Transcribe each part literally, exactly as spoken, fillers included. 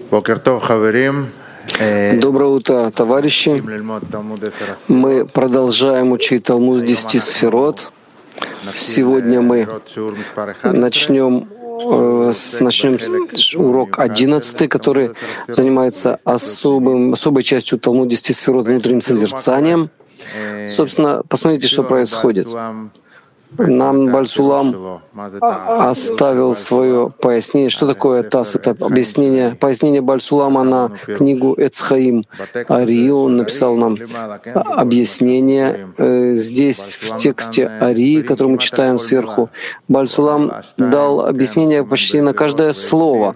Доброе утро, товарищи. Мы продолжаем учить Талмуд десяти сферот. Сегодня мы начнем, э, с, начнем урок одиннадцатый, который занимается особым, особой частью Талмуд десяти сферот, внутренним созерцанием. Собственно, посмотрите, что происходит. Нам Бааль Сулам оставил свое пояснение. Что такое Тас? Это объяснение, пояснение Бааль Сулама на книгу Эц Хаим Ари. Он написал нам объяснение. Здесь, в тексте Ари, который мы читаем сверху, Бааль Сулам дал объяснение почти на каждое слово.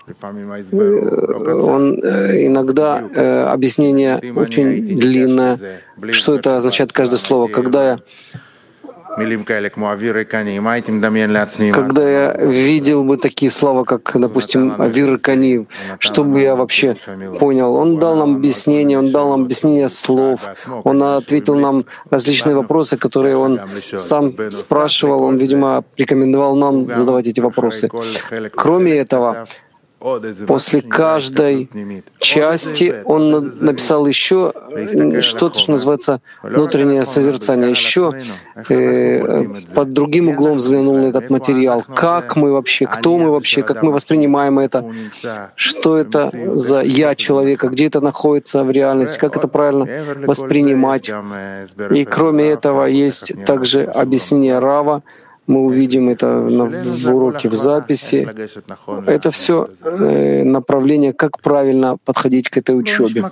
Он иногда объяснение очень длинное. Что это означает каждое слово? Когда я Когда я видел бы такие слова, как, допустим, «авир кани», что бы я вообще понял? Он дал нам объяснение, он дал нам объяснение слов, он ответил нам различные вопросы, которые он сам спрашивал, он, видимо, рекомендовал нам задавать эти вопросы. Кроме этого, после каждой части он написал еще что-то, что называется внутреннее созерцание. Еще э, под другим углом взглянул на этот материал. Как мы вообще, кто мы вообще, как мы воспринимаем это, что это за «я» человека, где это находится в реальности, как это правильно воспринимать. И кроме этого есть также объяснение Рава. Мы увидим это в уроке в записи. Это все направление, как правильно подходить к этой учебе.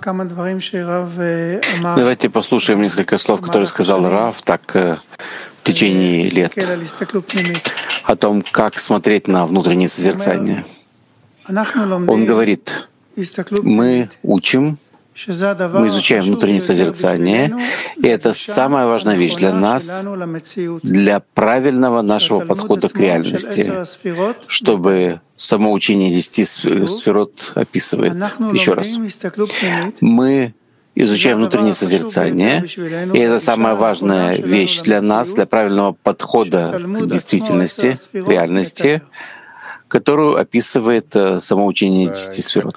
Давайте послушаем несколько слов, которые сказал Рав так в течение лет, о том, как смотреть на внутреннее созерцание. Он говорит, мы учим, мы изучаем внутреннее созерцание, и это самая важная вещь для нас, для правильного нашего подхода к реальности, чтобы само учение десяти сферот описывает. Еще раз. Мы изучаем внутреннее созерцание, и это самая важная вещь для нас, для правильного подхода к действительности, к реальности, которую описывает uh, само учение десяти сферот.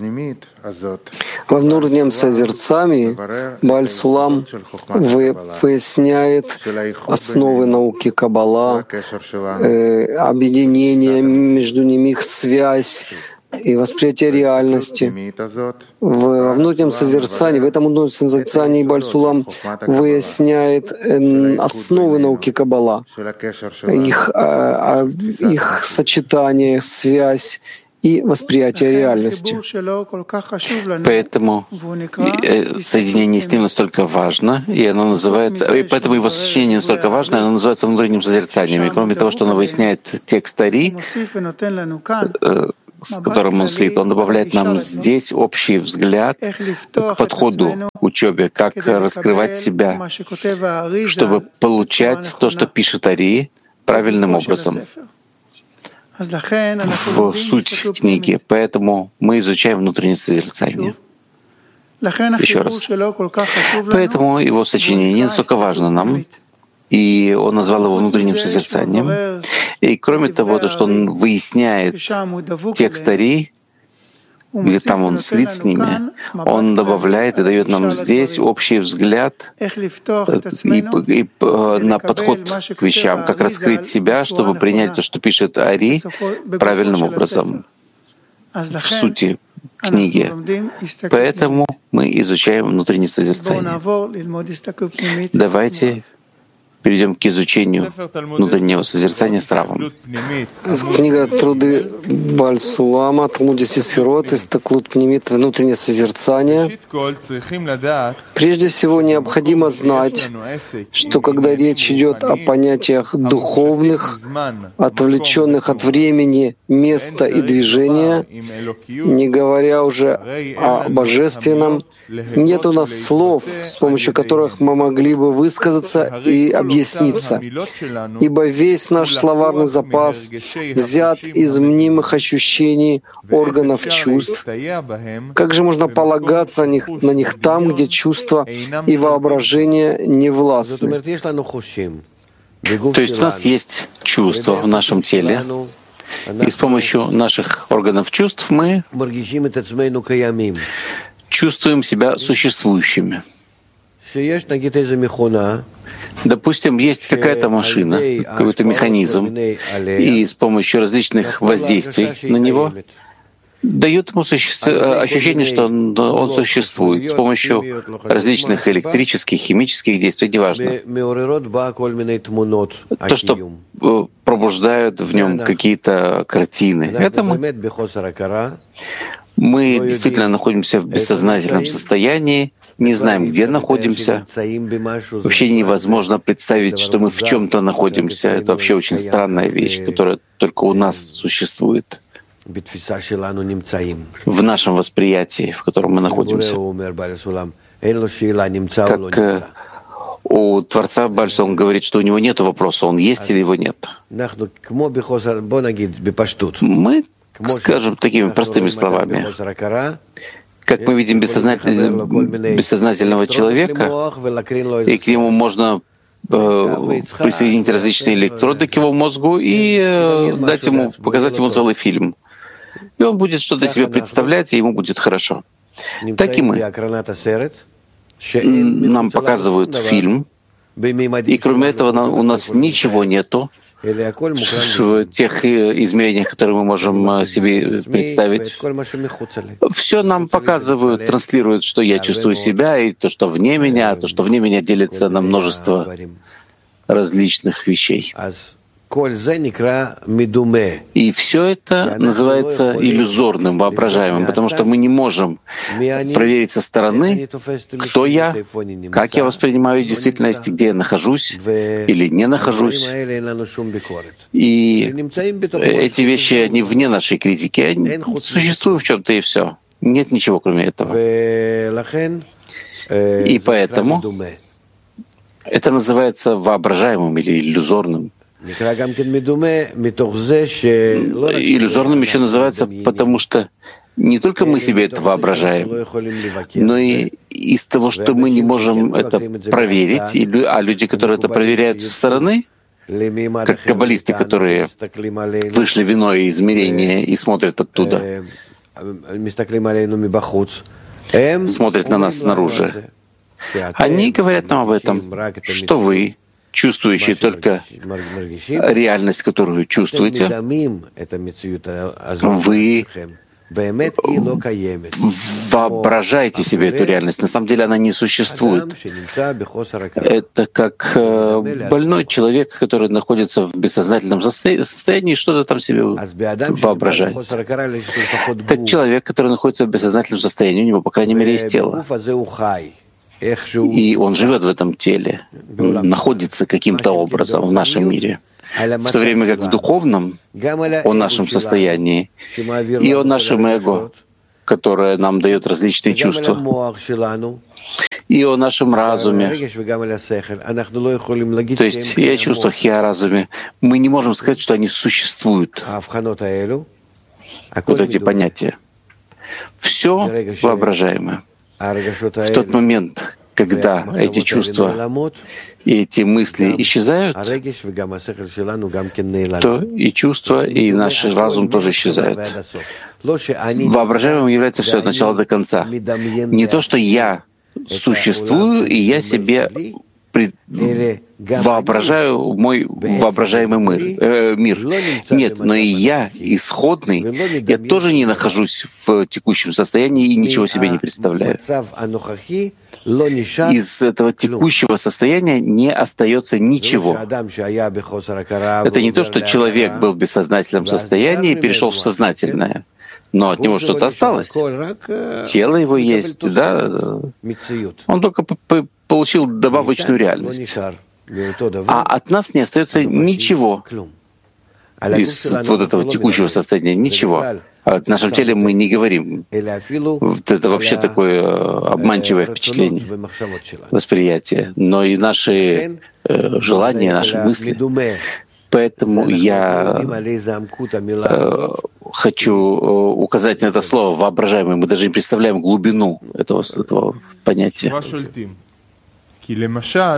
Во внутреннем созерцании Бааль Сулам поясняет основы науки Каббала, э, объединение между ними, их связь и восприятие реальности. В внутреннем созерцании, в этом внутреннем созерцании Бааль Сулам выясняет основы науки Каббала, их, их сочетание, связь и восприятие реальности. Поэтому соединение с ним настолько важно, и оно называется, и поэтому его сочинение настолько важно, и оно называется внутренним созерцанием. И кроме того, что оно выясняет текст Ари, с которым он слит, он добавляет нам здесь общий взгляд к подходу к учебе, как раскрывать себя, чтобы получать то, что пишет Ари, правильным образом, в суть книги. Поэтому мы изучаем внутреннее созерцание. Еще раз. Поэтому его сочинение не настолько важно нам, и он назвал его внутренним созерцанием. И кроме того, то, что он выясняет текст Ари, где там он слит с ними, он добавляет и дает нам здесь общий взгляд и, и, на подход к вещам, как раскрыть себя, чтобы принять то, что пишет Ари, правильным образом, в сути книги. Поэтому мы изучаем внутреннее созерцание. Давайте перейдем к изучению внутреннего созерцания с Равом. Книга «Труды Бааль Сулама», Талмуд десяти сферот, Истаклут Пнимит, внутреннее созерцание. Прежде всего, необходимо знать, что когда речь идет о понятиях духовных, отвлеченных от времени, места и движения, не говоря уже о божественном, нет у нас слов, с помощью которых мы могли бы высказаться и объясниться, ибо весь наш словарный запас взят из мнимых ощущений органов чувств. Как же можно полагаться на них, на них там, где чувства и воображение не властны? То есть у нас есть чувства в нашем теле, И с помощью наших органов чувств мы чувствуем себя существующими. Допустим, есть какая-то машина, какой-то механизм, и с помощью различных воздействий на него дает ему суще... ощущение, что он, он существует с помощью различных электрических, химических действий, неважно. То, что пробуждают в нем какие-то картины. Это мы. Мы действительно находимся в бессознательном состоянии, не знаем, где находимся. Вообще невозможно представить, что мы в чем-то находимся. Это вообще очень странная вещь, которая только у нас существует в нашем восприятии, в котором мы находимся. Как у Творца Бальса, он говорит, что у него нет вопроса, он есть или его нет. Мы, скажем такими простыми словами, как мы видим бессознательного, бессознательного человека, и к нему можно э, присоединить различные электроды к его мозгу и э, дать ему, показать ему целый фильм. И он будет что-то себе представлять, и ему будет хорошо. Так и мы. Нам показывают фильм, и кроме этого у нас ничего нету в тех измерениях, которые мы можем себе представить. Все нам показывают, транслируют, что я чувствую себя, и то, что вне меня, то, что вне меня делится на множество различных вещей. И все это называется иллюзорным, воображаемым, потому что мы не можем проверить со стороны, кто я, как я воспринимаю действительность, где я нахожусь или не нахожусь. И эти вещи, они вне нашей критики, они существуют в чем-то и все. Нет ничего, кроме этого. И поэтому это называется воображаемым или иллюзорным. Иллюзорным еще называется, потому что не только мы себе это воображаем, но и из того, что мы не можем это проверить, а люди, которые это проверяют со стороны, как каббалисты, которые вышли в иное измерение и смотрят оттуда, смотрят на нас снаружи, они говорят нам об этом, что вы, чувствующие только реальность, которую чувствуете, вы воображаете себе эту реальность. На самом деле она не существует. Это как больной человек, который находится в бессознательном состоянии и что-то там себе воображает. Так человек, который находится в бессознательном состоянии, у него, по крайней мере, есть тело. И он живет в этом теле, находится каким-то образом в нашем мире. В то время как в духовном, о нашем состоянии и о нашем эго, которое нам дает различные чувства, и о нашем разуме, то есть и о чувствах, и о разуме, мы не можем сказать, что они существуют, вот эти понятия. Все воображаемое. В тот момент, когда эти чувства и эти мысли исчезают, то и чувства, и наш разум тоже исчезают. Воображаемым является все от начала до конца. Не то, что я существую, и я себе пред... воображаю мой воображаемый мир, э, мир. Нет, но и я, исходный, я тоже не нахожусь в текущем состоянии и ничего себе не представляю. Из этого текущего состояния не остается ничего. Это не то, что человек был в бессознательном состоянии и перешел в сознательное, но от него что-то осталось. Тело его есть, да. Он только получил добавочную реальность. А от нас не остается ничего из вот этого текущего состояния, ничего. А в нашем теле мы не говорим. Вот это вообще такое обманчивое впечатление, восприятие. Но и наши э, желания, наши мысли. Поэтому я э, хочу указать на это слово «воображаемый». Мы даже не представляем глубину этого, этого понятия.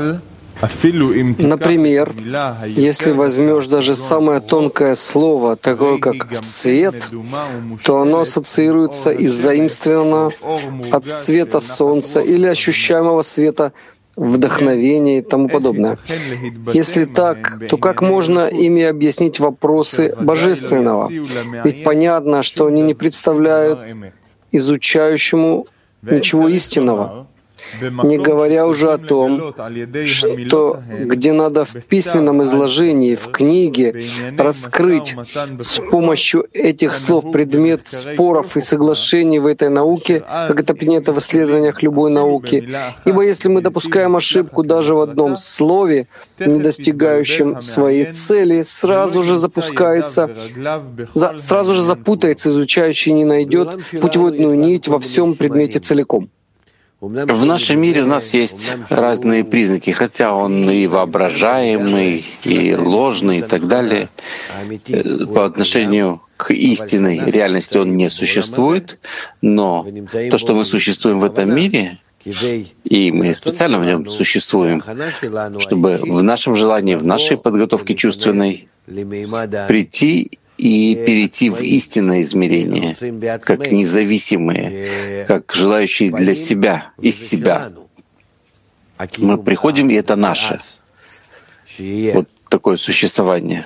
Например, если возьмешь даже самое тонкое слово, такое как «свет», то оно ассоциируется и заимствовано от света солнца или ощущаемого света вдохновения и тому подобное. Если так, то как можно ими объяснить вопросы Божественного? Ведь понятно, что они не представляют изучающему ничего истинного. Не говоря уже о том, что где надо в письменном изложении, в книге раскрыть с помощью этих слов предмет споров и соглашений в этой науке, как это принято в исследованиях любой науки. Ибо если мы допускаем ошибку даже в одном слове, не достигающем своей цели, сразу же запускается, за, сразу же запутается изучающий и не найдет путеводную нить во всем предмете целиком. В нашем мире у нас есть разные признаки, хотя он и воображаемый, и ложный, и так далее. По отношению к истинной реальности он не существует, но то, что мы существуем в этом мире, и мы специально в нем существуем, чтобы в нашем желании, в нашей подготовке чувственной прийти и перейти в истинное измерение, как независимые, как желающие для себя, из себя. Мы приходим, и это наше. Вот такое существование.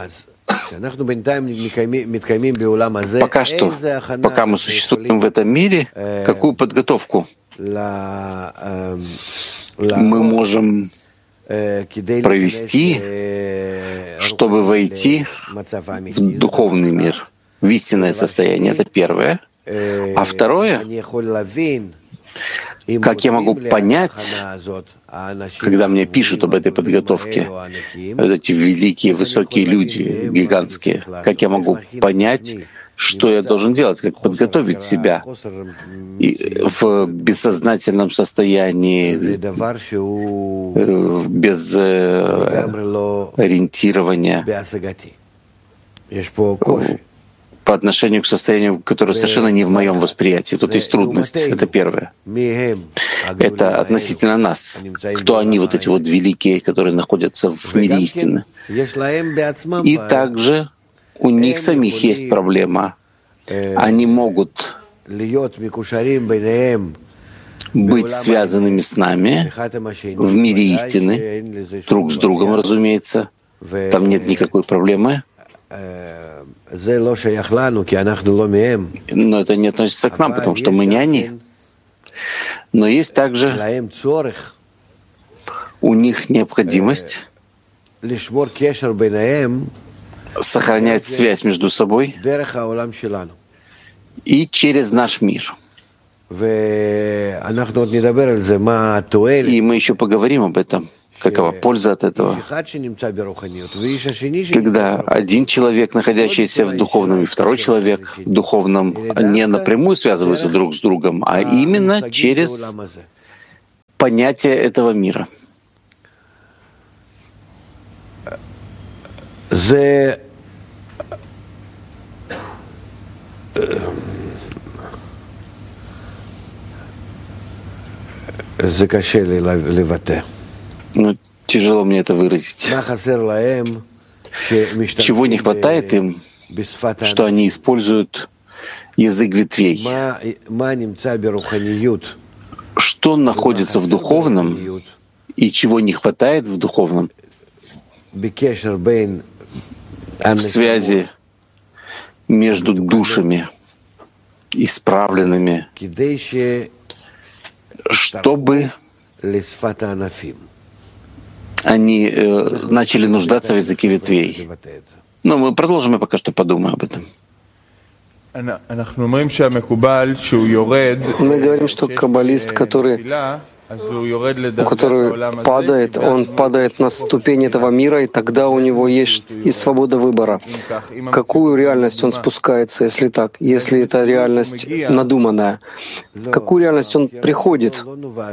Пока что, пока мы существуем в этом мире, какую подготовку мы можем провести, чтобы войти в духовный мир, в истинное состояние. Это первое. А второе, как я могу понять, когда мне пишут об этой подготовке, вот эти великие, высокие люди, гигантские, как я могу понять, что я должен делать, как подготовить себя и в бессознательном состоянии, без ориентирования по отношению к состоянию, которое совершенно не в моем восприятии. Тут есть трудность. Это первое. Это относительно нас. Кто они, вот эти вот великие, которые находятся в мире истины. И также у них самих есть проблема. Они могут быть связанными с нами в мире истины, друг с другом, разумеется. Там нет никакой проблемы. Но это не относится к нам, потому что мы не они. Но есть также у них необходимость сохранять связь между собой и через наш мир. И мы еще поговорим об этом, какова польза от этого. Когда один человек, находящийся в духовном, и второй человек в духовном не напрямую связываются друг с другом, а именно через понятие этого мира. Ну, тяжело мне это выразить. Чего не хватает им, что они используют язык ветвей? Что находится в духовном и чего не хватает в духовном? В связи между душами, исправленными, чтобы они э, начали нуждаться в языке ветвей. Но мы продолжим и пока что подумаем об этом. Мы говорим, что каббалист, который который падает, он падает на ступень этого мира, и тогда у него есть и свобода выбора. Какую реальность он спускается, если так, если это реальность надуманная? В какую реальность он приходит?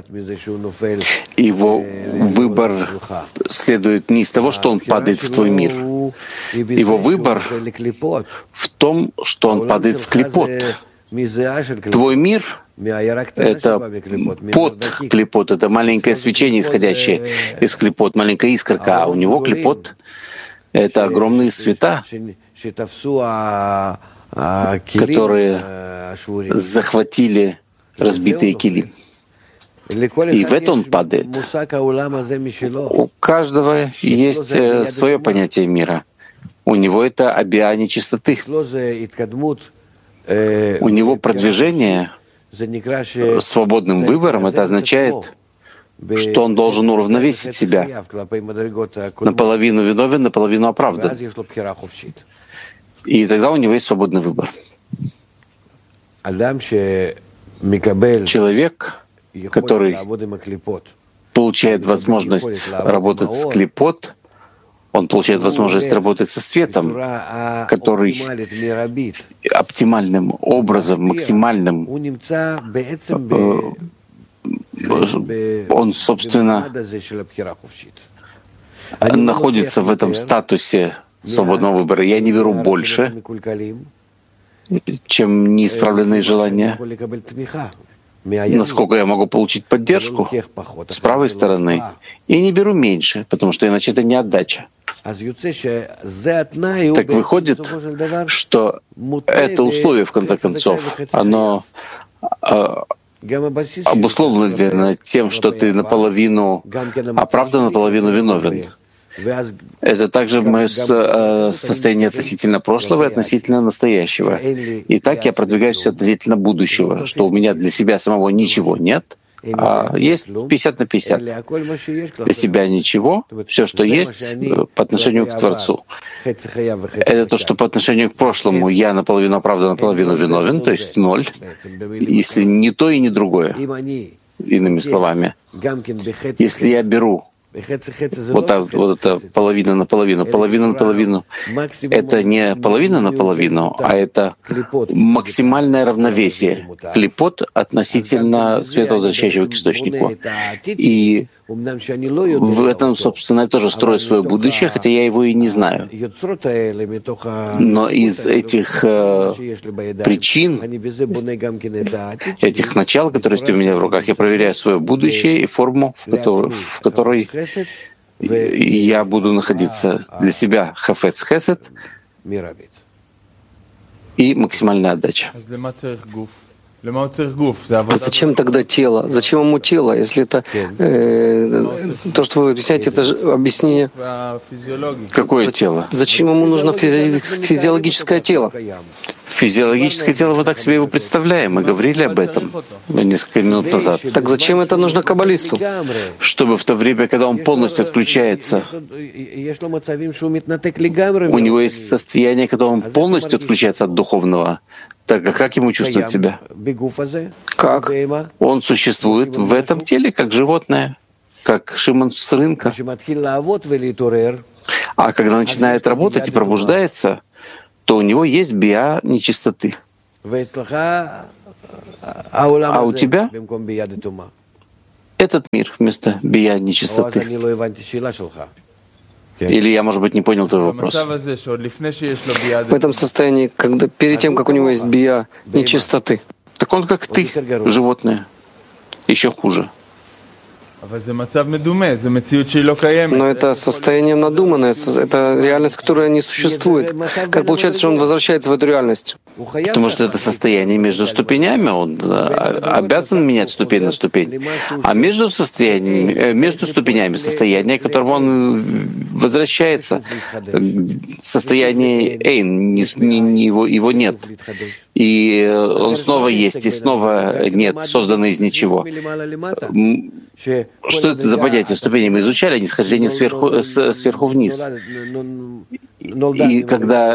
Его выбор следует не из того, что он падает в твой мир. Его выбор в том, что он падает в клипот. Твой мир это под клипот, это маленькое свечение, исходящее из клипот, маленькая искорка, а у него клипот — это огромные света, которые захватили разбитые кили. И в это он падает. У каждого есть свое понятие мира. У него это обиа нечистоты. У него продвижение свободным выбором, это означает, что он должен уравновесить себя. Наполовину виновен, наполовину оправдан. И тогда у него есть свободный выбор. Человек, который получает возможность работать с клипот, он получает возможность работать со светом, который оптимальным образом, максимальным, он, собственно, находится в этом статусе свободного выбора. Я не беру больше, чем неисправленные желания. Насколько я могу получить поддержку с правой стороны, и не беру меньше, потому что иначе это не отдача. Так выходит, что это условие, в конце концов, оно обусловлено тем, что ты наполовину оправдан, наполовину виновен. Это также мое состояние относительно прошлого и относительно настоящего. И так я продвигаюсь относительно будущего, что у меня для себя самого ничего нет, а есть пятьдесят на пятьдесят. Для себя ничего, все, что есть, по отношению к Творцу. Это то, что по отношению к прошлому я наполовину оправдан, наполовину виновен, то есть ноль, если не то и не другое. Иными словами, если я беру Вот, так, вот это половина на половину, половина на половину. Это не половина на половину, а это максимальное равновесие. Клипот относительно света, возвращающего к источнику. И в этом, собственно, я тоже строю свое будущее, хотя я его и не знаю. Но из этих э, причин, этих начал, которые есть у меня в руках, я проверяю свое будущее и форму, в которой, в которой я буду находиться для себя хафец хесед и максимальная отдача. А зачем тогда тело? Зачем ему тело, если это э, то, что вы объясняете, это же объяснение? Какое тело? Зачем ему нужно физи- физиологическое тело? Физиологическое тело, мы так себе его представляем. Мы говорили об этом несколько минут назад. Так зачем это нужно каббалисту? Чтобы в то время, когда он полностью отключается, у него есть состояние, когда он полностью отключается от духовного. Так а как ему чувствовать себя? Как? Он существует в этом теле, как животное, как Шимон с рынка. А когда начинает работать и пробуждается, то у него есть биа нечистоты. А у тебя этот мир вместо биа нечистоты. Или я, может быть, не понял твой вопрос. В этом состоянии, когда перед тем, как у него есть биа нечистоты. Так он как ты, животное, еще хуже. Но это состояние надуманное, это реальность, которая не существует. Как получается, что он возвращается в эту реальность? Потому что это состояние между ступенями, он обязан менять ступень на ступень. А между, состояниями, между ступенями состояние, к которому он возвращается, состояние Эйн, не, не, его, его нет. И он снова есть, и снова нет, созданный из ничего. Что это за понятие ступени? Мы изучали нисхождение сверху, сверху вниз. И когда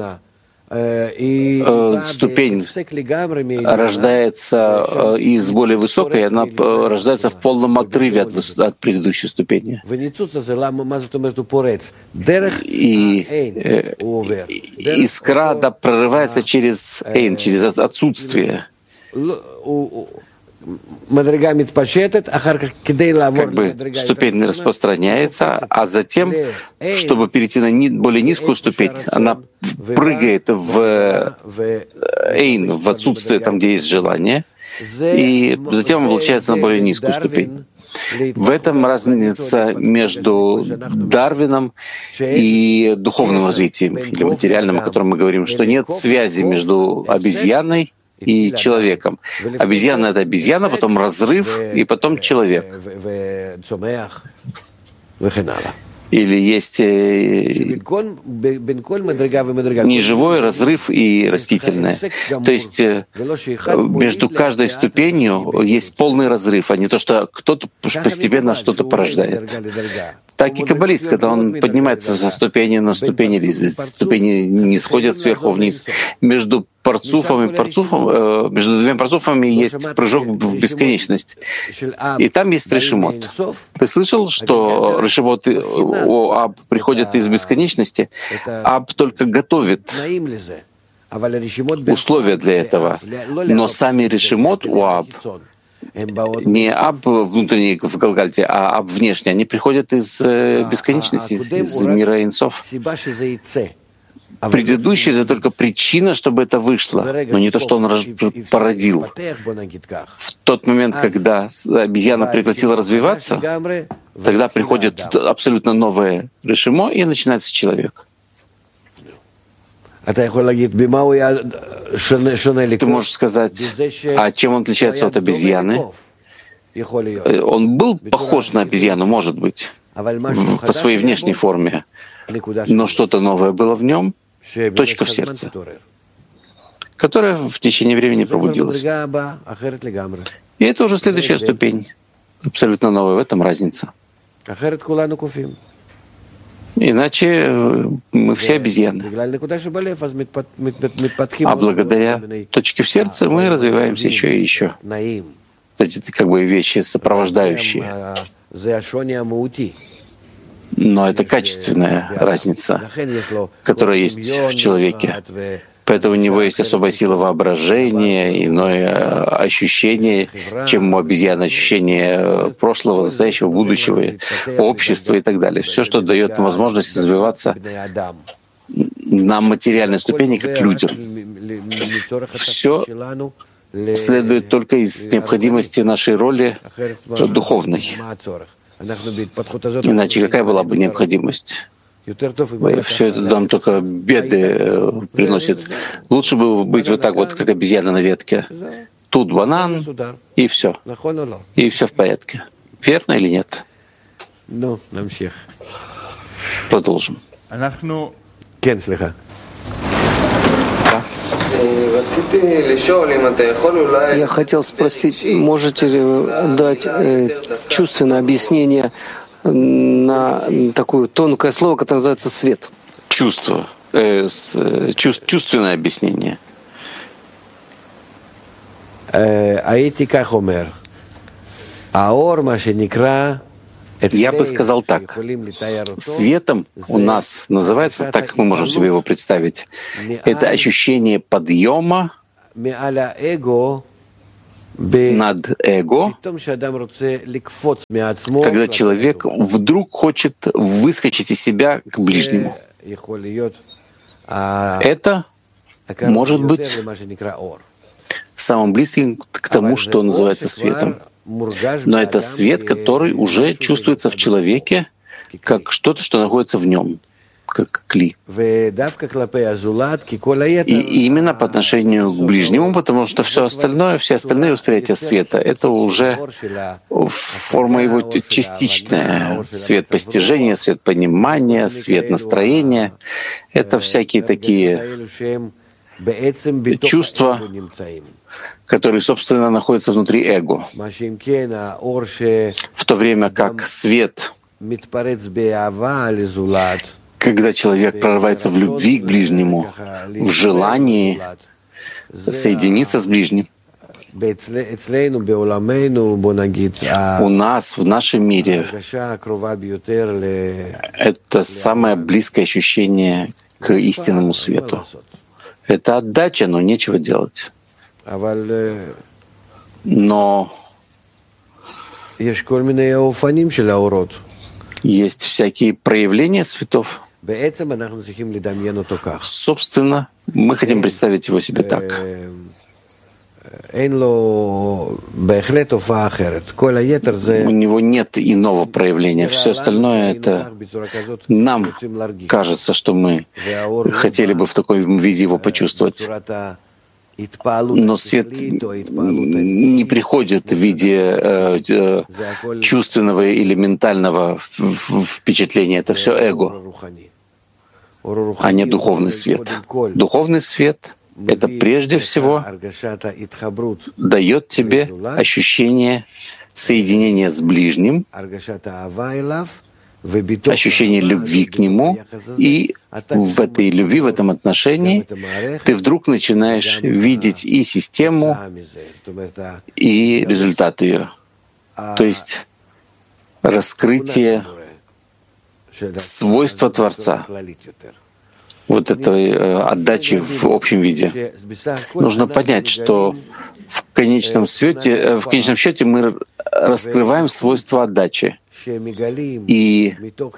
э, ступень рождается э, из более высокой, она рождается в полном отрыве от, от предыдущей ступени. И э, искра да, прорывается через эйн, через отсутствие. Как бы ступень распространяется, а затем, чтобы перейти на более низкую ступень, она прыгает в эйн, в отсутствие там, где есть желание, и затем он получается на более низкую ступень. В этом разница между Дарвином и духовным развитием, или материальным, о котором мы говорим, что нет связи между обезьяной и человеком. Обезьяна — это обезьяна, потом разрыв, и потом человек. Или есть неживой разрыв и растительное. То есть между каждой ступенью есть полный разрыв, а не то, что кто-то постепенно что-то порождает. Так и каббалист, когда он поднимается со ступени на ступень, или ступени не сходят сверху вниз, между парцуфом и парцуфом, э, между двумя парцуфами есть прыжок в бесконечность. И там есть решимот. Ты слышал, что решимот у Аб приходят из бесконечности? Аб только готовит условия для этого. Но сами решимот у Аб, не Аб внутренний в Галгальте, а Аб внешний, они приходят из э, бесконечности, из мира Эйнсов. Предыдущий — это только причина, чтобы это вышло, но не то, что он породил. В тот момент, когда обезьяна прекратила развиваться, тогда приходит абсолютно новое решимо, и начинается человек. Ты можешь сказать, а чем он отличается от обезьяны? Он был похож на обезьяну, может быть, по своей внешней форме, но что-то новое было в нем, точка в сердце, которая в течение времени пробудилась. И это уже следующая ступень, абсолютно новая, в этом разница. Иначе мы все обезьяны. А благодаря точке в сердце мы развиваемся еще и еще. Это как бы вещи сопровождающие. Но это качественная разница, которая есть в человеке. Поэтому у него есть особая сила воображения, иное ощущение, чем у обезьяны, ощущение прошлого, настоящего, будущего, общества и так далее. Все, что дает нам возможность развиваться на материальной ступени, как людям. Все следует только из необходимости нашей роли духовной. Иначе какая была бы необходимость? Все это нам только беды приносит. Лучше бы быть вот так вот, как обезьяна на ветке. Тут банан, и все. И все в порядке. Верно или нет? Продолжим. Я хотел спросить, можете ли вы дать э, чувственное объяснение на такое тонкое слово, которое называется свет? Чувство. Э, с, чувств, чувственное объяснение. Я бы сказал так. Светом у нас называется, так как мы можем себе его представить, это ощущение подъема над эго, когда человек вдруг хочет выскочить из себя к ближнему. Это может быть самым близким к тому, что называется светом. Но это свет, который уже чувствуется в человеке как что-то, что находится в нем, как кли. И именно по отношению к ближнему, потому что все остальное, все остальные восприятия света — это уже форма его частичная. Свет постижения, свет понимания, свет настроения — это всякие такие чувства, которые, собственно, находятся внутри эго. В то время как свет, когда человек прорывается в любви к ближнему, в желании соединиться с ближним, у нас, в нашем мире, это самое близкое ощущение к истинному свету. Это отдача, но нечего делать. Но есть всякие проявления светов. Собственно, мы хотим представить его себе так. У него нет иного проявления. Все остальное — это нам кажется, что мы хотели бы в таком виде его почувствовать. Но свет не приходит в виде э, э, чувственного или ментального впечатления. Это все эго, а не духовный свет. Духовный свет — это прежде всего дает тебе ощущение соединения с ближним, ощущение любви к нему, и в этой любви, в этом отношении ты вдруг начинаешь видеть и систему, и результат ее. То есть раскрытие свойства Творца, вот этой отдачи в общем виде. Нужно понять, что в конечном счете, в конечном счете мы раскрываем свойства отдачи. И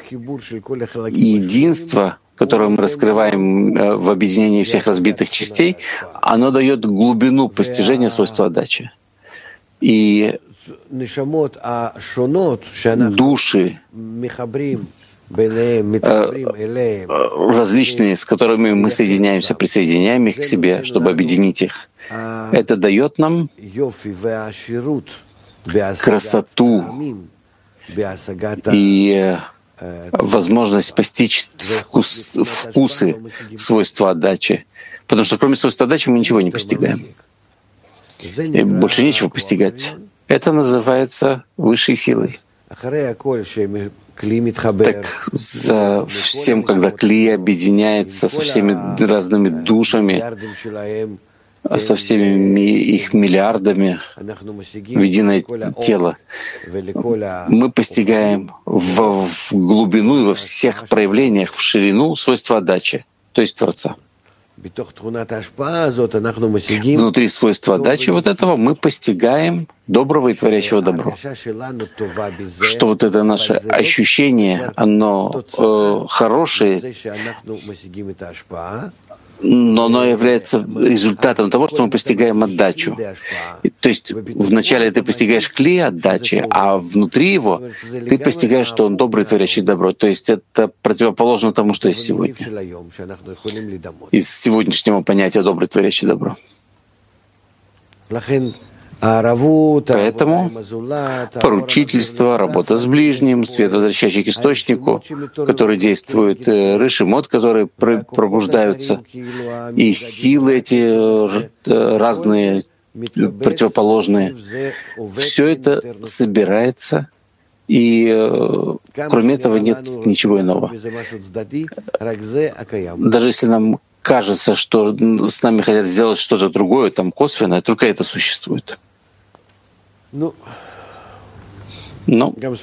единство, которое мы раскрываем в объединении всех разбитых частей, оно дает глубину постижения свойства отдачи. И души различные, с которыми мы соединяемся, присоединяем их к себе, чтобы объединить их. Это дает нам красоту и возможность постичь вкус, вкусы свойства отдачи. Потому что кроме свойства отдачи мы ничего не постигаем. И больше нечего постигать. Это называется высшей силой. Так за всем, когда кли объединяется со всеми разными душами, со всеми их миллиардами в единое тело, мы постигаем в, в глубину и во всех проявлениях, в ширину свойства отдачи, то есть Творца. Внутри свойства отдачи вот этого мы постигаем доброго и творящего добро. Что вот это наше ощущение, оно э, хорошее, но оно является результатом того, что мы постигаем отдачу. То есть вначале ты постигаешь кли отдачи, а внутри его ты постигаешь, что он добрый, творящий добро. То есть это противоположно тому, что есть сегодня. Из сегодняшнего понятия добрый, творящий добро. Поэтому поручительство, работа с ближним, свет, возвращающий к источнику, который действует, ришимот, которые пробуждаются, и силы эти разные, противоположные, все это собирается, и кроме этого нет ничего иного. Даже если нам кажется, что с нами хотят сделать что-то другое, там косвенное, только это существует. Ну, и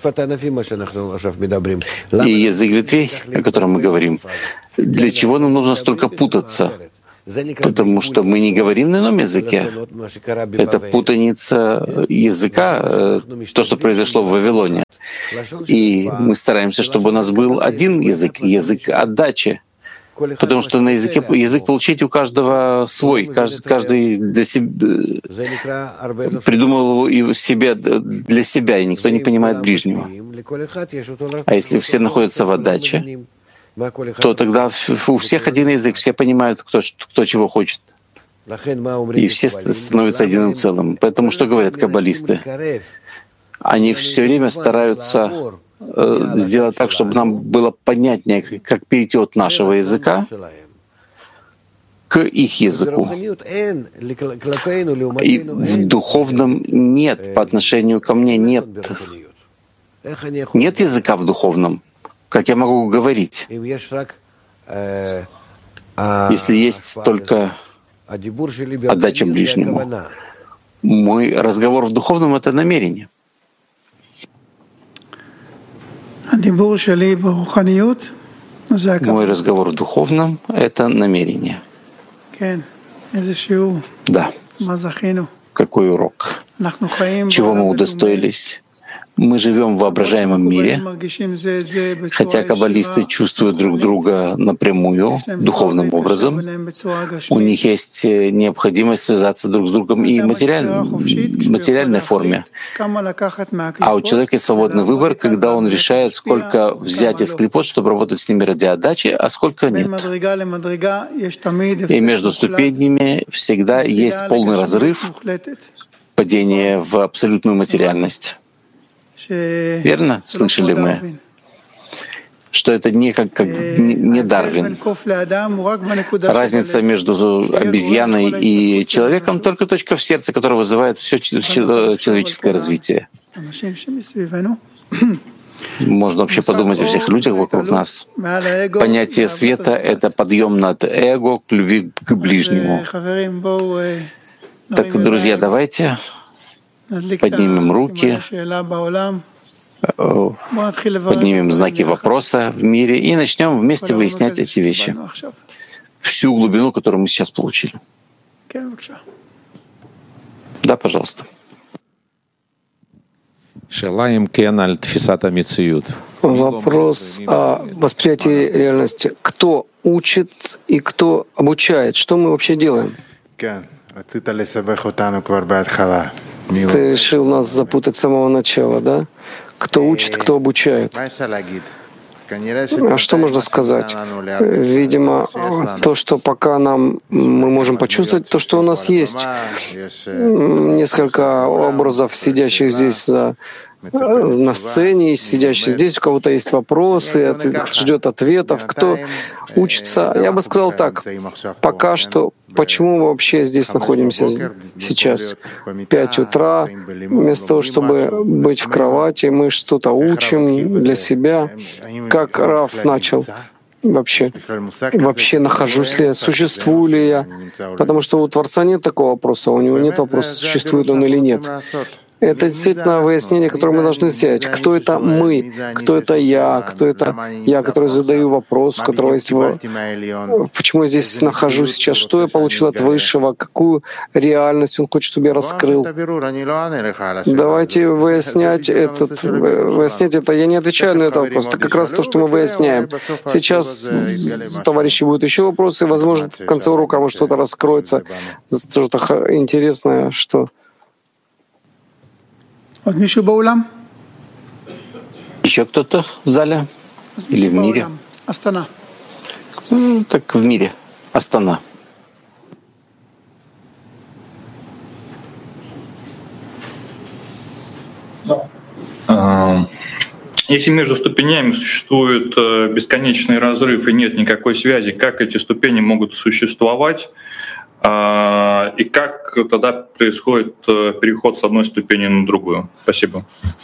язык ветвей, о котором мы говорим, для чего нам нужно столько путаться? Потому что мы не говорим на ином языке. Это путаница языка, то, что произошло в Вавилоне. И мы стараемся, чтобы у нас был один язык, язык отдачи. Потому что на языке язык получить у каждого свой, каждый, каждый для себя придумал его и себе для себя, и никто не понимает ближнего. А если все находятся в отдаче, то тогда у всех один язык, все понимают, кто, кто чего хочет. И все становятся единым целым. Поэтому что говорят каббалисты? Они все время стараются сделать так, чтобы нам было понятнее, как перейти от нашего языка к их языку. И в духовном нет, по отношению ко мне нет. Нет языка в духовном. Как я могу говорить? Если есть только отдача ближнему. Мой разговор в духовном — это намерение. Мой разговор в духовном — это намерение. Да. Какой урок? Чего мы удостоились? Мы живем в воображаемом мире, хотя каббалисты чувствуют друг друга напрямую, духовным образом. У них есть необходимость связаться друг с другом и в материаль... материальной форме. А у человека есть свободный выбор, когда он решает, сколько взять из клипот, чтобы работать с ними ради отдачи, а сколько нет. И между ступенями всегда есть полный разрыв, падение в абсолютную материальность. Верно? Слышали мы, что это не как, как не, не Дарвин. Разница между обезьяной и человеком только точка в сердце, которая вызывает все человеческое развитие. Можно вообще подумать о всех людях вокруг нас. Понятие света — это подъем над эго к любви к ближнему. Так, друзья, давайте поднимем руки, поднимем знаки вопроса в мире и начнем вместе выяснять эти вещи. Всю глубину, которую мы сейчас получили. Да, пожалуйста. Вопрос о восприятии реальности. Кто учит и кто обучает? Что мы вообще делаем? Ты решил нас запутать с самого начала, да? Кто учит, кто обучает? А что можно сказать? Видимо, то, что пока нам мы можем почувствовать, то, что у нас есть несколько образов, сидящих здесь за на сцене, сидящий здесь, у кого-то есть вопросы, ждет ответов, кто учится. Я бы сказал так, пока что, почему мы вообще здесь находимся сейчас? пять утра, вместо того, чтобы быть в кровати, мы что-то учим для себя. Как Рав начал вообще? Вообще нахожусь ли я, существую ли я? Потому что у Творца нет такого вопроса, у него нет вопроса, существует он или нет. Это действительно выяснение, которое мы должны сделать. Кто это мы? Кто это я? Кто это я, который задаю вопрос, у которого есть его... Почему я здесь нахожусь сейчас? Что я получил от Высшего? Какую реальность он хочет, чтобы я раскрыл? Давайте выяснять, этот, выяснять это. Я не отвечаю на этот вопрос. Это как раз то, что мы выясняем. Сейчас, товарищи, будут еще вопросы. Возможно, в конце урока может что-то раскроется, что-то интересное, что... Еще кто-то в зале или в мире? Ну, так в мире. Астана. Если между ступенями существует бесконечный разрыв и нет никакой связи, как эти ступени могут существовать? И как тогда происходит переход с одной ступени на другую? Спасибо.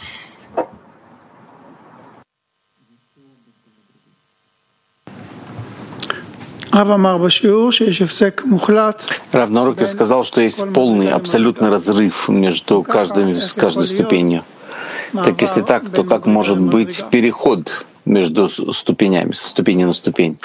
Рав на уроке сказал, что есть полный, абсолютный разрыв между каждой, с каждой ступенью. Так если так, то как может быть переход между ступенями, со ступени на ступень?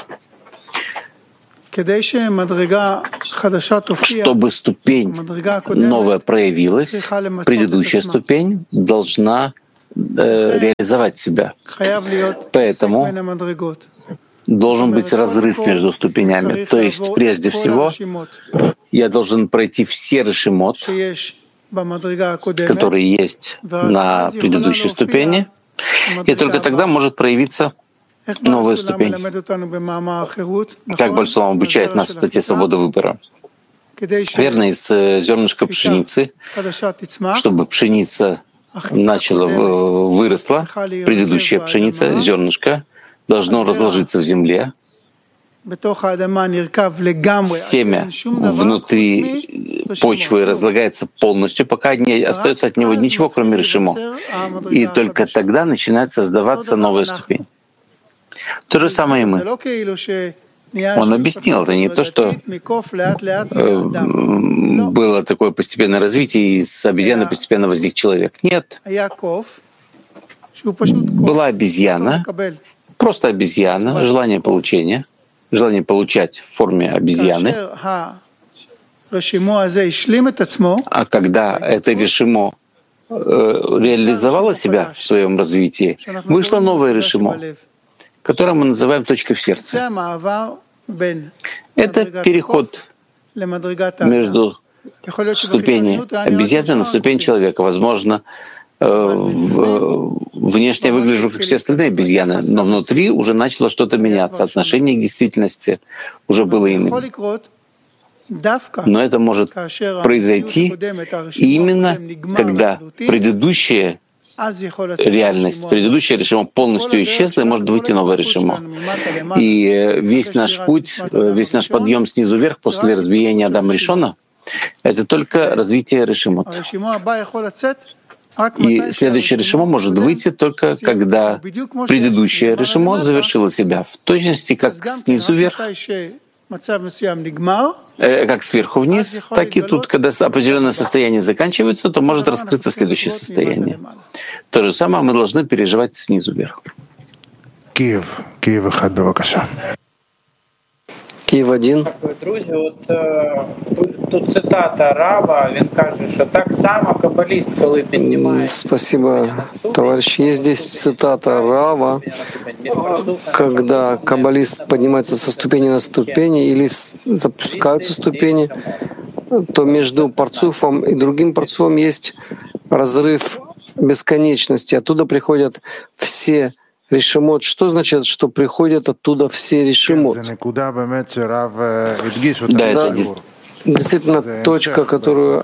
Чтобы ступень новая проявилась, предыдущая ступень должна э, реализовать себя. Поэтому должен быть разрыв между ступенями. То есть, прежде всего, я должен пройти все решимот, которые есть на предыдущей ступени, и только тогда может проявиться новая ступень. Как Бальсулам обучает нас в статье «Свобода выбора». Верно, из зернышка пшеницы, чтобы пшеница начала, выросла, предыдущая пшеница, зернышко, должно разложиться в земле. Семя внутри почвы разлагается полностью, пока не остается от него ничего, кроме решимо. И только тогда начинает создаваться новая ступень. То же самое и мы. Он объяснил, это не то, что э, было такое постепенное развитие, и с обезьяны постепенно возник человек. Нет. Была обезьяна, просто обезьяна, желание получения, желание получать в форме обезьяны. А когда это решимо реализовало себя в своем развитии, вышло новое решимо, которое мы называем точкой в сердце. Это переход между ступени обезьяны на ступень человека. Возможно, внешне я выгляжу, как все остальные обезьяны, но внутри уже начало что-то меняться. Отношение к действительности уже было иным. Но это может произойти именно когда предыдущая реальность, предыдущее решимо полностью исчезла, и может выйти новое решимо. И весь наш путь, весь наш подъем снизу вверх после разбиения Адама Ришона — это только развитие решимот. И следующее решимо может выйти только когда предыдущее решимо завершило себя, в точности как снизу вверх, как сверху вниз, так и тут, когда определенное состояние заканчивается, то может раскрыться следующее состояние. То же самое мы должны переживать снизу вверх. Киев, Киев אחד, бевакаша. Київ один. Друзі, от тут, тут цитата Рава, він каже, що так само каббаліст, коли піднімає... Спасибо, товарищ. Есть здесь цитата Рава, когда каббалист поднимается со ступени на ступени или запускаются ступени, то между парцуфом и другим парцуфом есть разрыв бесконечности. Оттуда приходят все решимот. Что значит, что приходят оттуда все решимот? Да, это действительно точка, которую,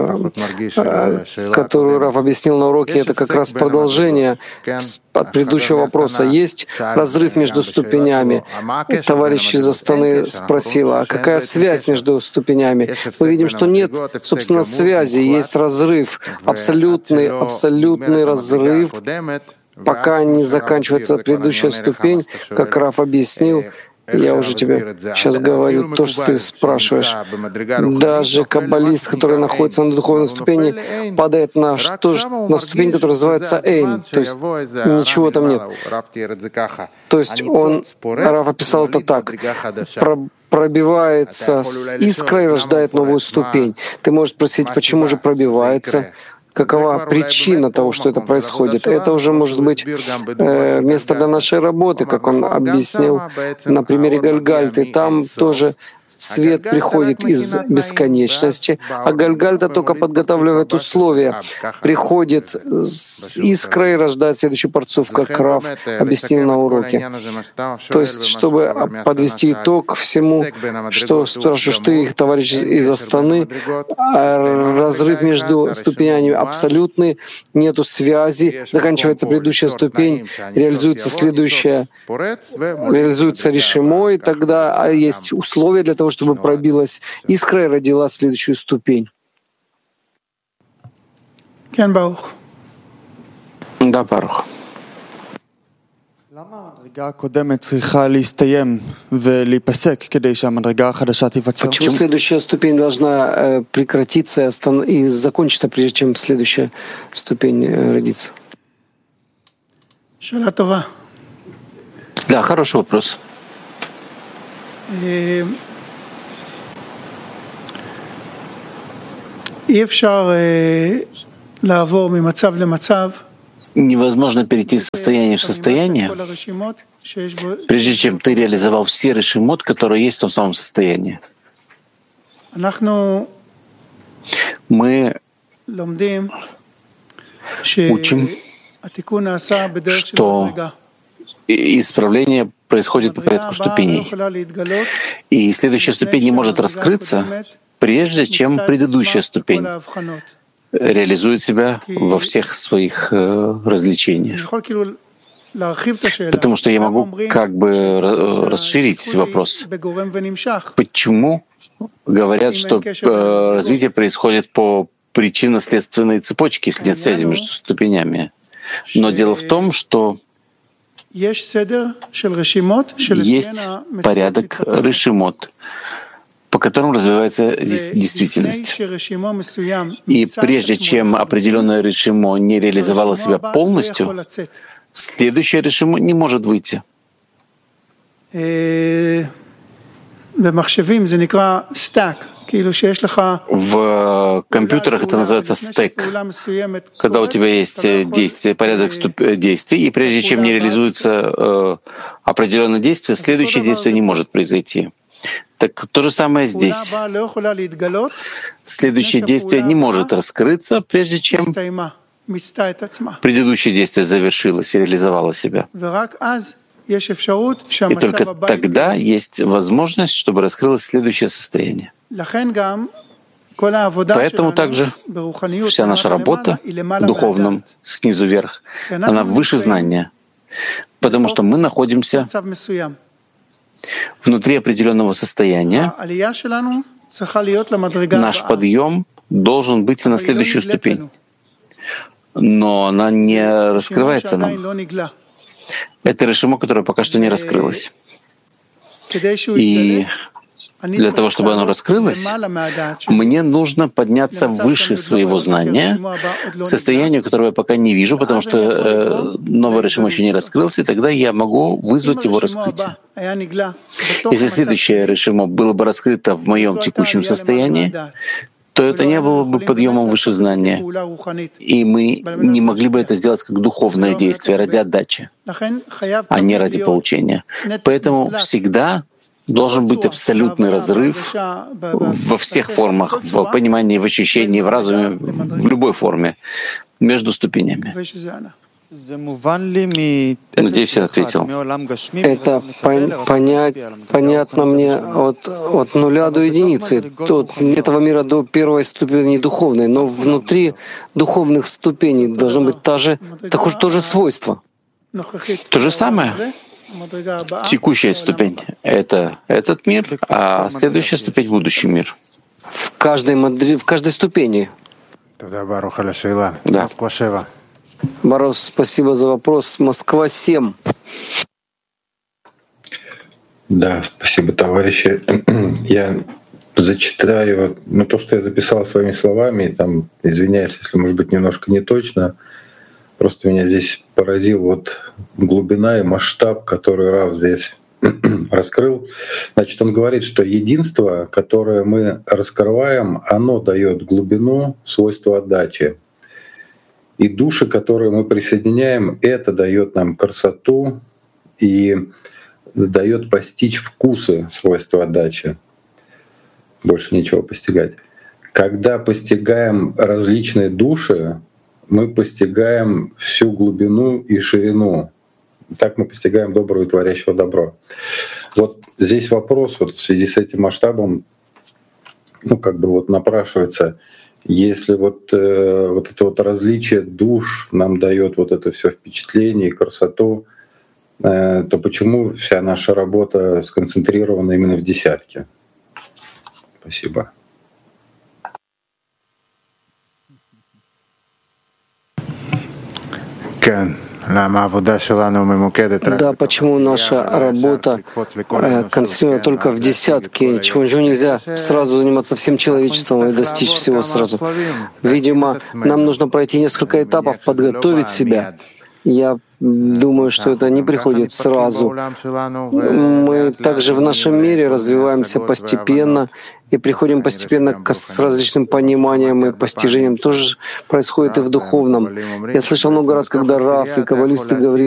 которую Рав объяснил на уроке, это как раз продолжение от предыдущего вопроса. Есть разрыв между ступенями. Товарищ из Астаны спросил, а какая связь между ступенями? Мы видим, что нет, собственно, связи, есть разрыв, абсолютный, абсолютный разрыв, пока не заканчивается предыдущая ступень, как Рав объяснил. Я уже тебе сейчас говорю то, что ты спрашиваешь. Даже каббалист, который находится на духовной ступени, падает на, что, на ступень, которая называется Эйн, то есть ничего там нет. То есть он, Рав описал это так, пробивается с искрой и рождает новую ступень. Ты можешь спросить, почему же пробивается? Какова причина того, что это происходит? Это уже может быть э, место для нашей работы, как он объяснил на примере Гальгальты. Там тоже свет приходит из бесконечности, а Гальгальта только подготавливает условия. Приходит с искрой, рождает следующий парцуф, как Рав объяснил на уроке. То есть, чтобы подвести итог всему, что спрашиваешь ты, товарищ из Астаны, разрыв между ступенями абсолютный, нету связи, заканчивается предыдущая ступень, реализуется следующая, реализуется решимо, и тогда есть условия для того, чтобы пробилась искра и родила следующую ступень. Да, Барух. Почему следующая ступень должна э, прекратиться и, остан- и закончиться, прежде чем следующая ступень э, родится? Да, хороший вопрос. Невозможно перейти из состояния в состояние, прежде чем ты реализовал все решимот, которые есть в том самом состоянии. Мы учим, что исправление происходит по порядку ступеней. И следующая ступень не может раскрыться, прежде чем предыдущая ступень реализует себя во всех своих э, развлечениях. Потому что я могу как бы расширить вопрос. Почему говорят, что э, развитие происходит по причинно-следственной цепочке, если нет связи между ступенями? Но дело в том, что есть порядок решимот, по которым развивается действительность. И прежде чем определенное решимо не реализовало себя полностью, следующее решимо не может выйти. В компьютерах это называется стек, когда у тебя есть действие, порядок действий, и прежде чем не реализуется э, определенное действие, следующее действие не может произойти. Так то же самое здесь. Следующее действие не может раскрыться, прежде чем предыдущее действие завершилось и реализовало себя. И только тогда есть возможность, чтобы раскрылось следующее состояние. Поэтому также вся наша работа в духовном, снизу вверх, она выше знания, потому что мы находимся внутри определенного состояния. Наш подъем должен быть на следующую ступень, но она не раскрывается нам. Это решимо, которое пока что не раскрылось. И для того, чтобы оно раскрылось, мне нужно подняться выше своего знания, к состоянию, которого я пока не вижу, потому что э, новый решимо еще не раскрылся, и тогда я могу вызвать его раскрытие. Если следующее решимо было бы раскрыто в моем текущем состоянии, то это не было бы подъемом выше знания, и мы не могли бы это сделать как духовное действие ради отдачи, а не ради получения. Поэтому всегда должен быть абсолютный разрыв во всех формах, в понимании, в ощущении, в разуме, в любой форме, между ступенями. Надеюсь, я ответил. Это понять, понятно мне от, от нуля до единицы, от этого мира до первой ступени духовной, но внутри духовных ступеней должно быть та же, такое же тоже свойство. То же самое. Текущая ступень — это этот мир, а следующая ступень — будущий мир. В каждой, модели, в каждой ступени. Да. Борос, спасибо за вопрос. Москва семь. Да, спасибо, товарищи. Я зачитаю ну, то, что я записал своими словами, там, извиняюсь, если, может быть, немножко не точно. Просто меня здесь поразил вот глубина и масштаб, который Рав здесь раскрыл. Значит, он говорит, что единство, которое мы раскрываем, оно дает глубину, свойства отдачи. И души, которые мы присоединяем, это дает нам красоту и дает постичь вкусы, свойства отдачи. Больше ничего постигать. Когда постигаем различные души, мы постигаем всю глубину и ширину. Так мы постигаем доброго и творящего добро. Вот здесь вопрос вот в связи с этим масштабом, ну как бы вот напрашивается, если вот, э, вот это вот различие душ нам дает вот это все впечатление и красоту, э, то почему вся наша работа сконцентрирована именно в десятке? Спасибо. Да, почему наша работа концентрирована только в десятке? Ничего, ничего нельзя сразу заниматься всем человечеством и достичь всего сразу. Видимо, нам нужно пройти несколько этапов, подготовить себя. Я думаю, что это не приходит сразу. Мы также в нашем мире развиваемся постепенно и приходим постепенно к с различным пониманиям и постижениям. Тоже происходит и в духовном. Я слышал много раз, когда Рав и каббалисты говорили,